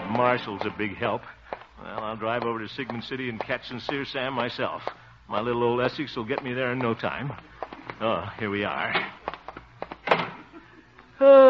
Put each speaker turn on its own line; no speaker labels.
that marshal's a big help. Well, I'll drive over to Sigmund City and catch Sincere Sam myself. My little old Essex will get me there in no time. Oh, here we are.